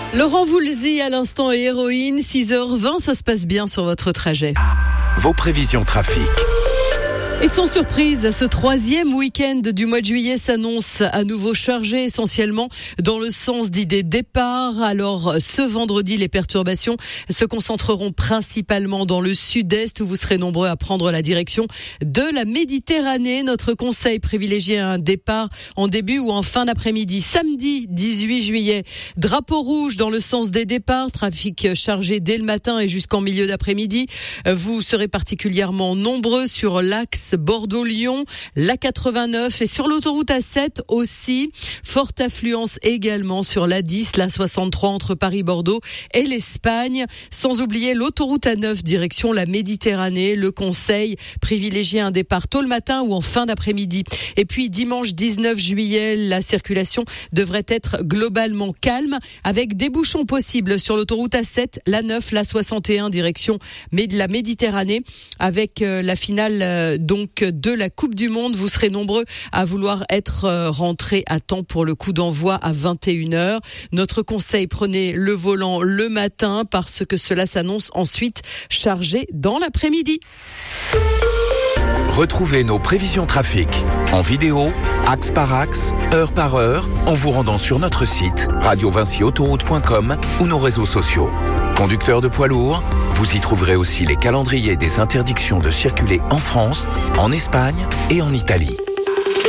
Laurent Voulzy à l'instant et Héroïne, 6h20, ça se passe bien sur votre trajet. Vos prévisions trafic. Et sans surprise, ce troisième week-end du mois de juillet s'annonce à nouveau chargé, essentiellement dans le sens des départs. Alors, ce vendredi, les perturbations se concentreront principalement dans le sud-est, où vous serez nombreux à prendre la direction de la Méditerranée. Notre conseil privilégie un départ en début ou en fin d'après-midi. Samedi 18 juillet, drapeau rouge dans le sens des départs, trafic chargé dès le matin et jusqu'en milieu d'après-midi. Vous serez particulièrement nombreux sur l'axe Bordeaux-Lyon, la 89 et sur l'autoroute A7 aussi. Forte affluence également sur la 10, la 63 entre Paris-Bordeaux et l'Espagne. Sans oublier l'autoroute A9 direction la Méditerranée. Le conseil privilégie un départ tôt le matin ou en fin d'après-midi. Et puis dimanche 19 juillet, la circulation devrait être globalement calme avec des bouchons possibles sur l'autoroute A7, la 9, la 61 direction la Méditerranée avec la finale de la Coupe du Monde. Vous serez nombreux à vouloir être rentrés à temps pour le coup d'envoi à 21h. Notre conseil, prenez le volant le matin parce que cela s'annonce ensuite chargé dans l'après-midi. Retrouvez nos prévisions trafic en vidéo, axe par axe, heure par heure, en vous rendant sur notre site radiovincyautoroute.com ou nos réseaux sociaux. Conducteurs de poids lourds, vous y trouverez aussi les calendriers des interdictions de circuler en France, en Espagne et en Italie.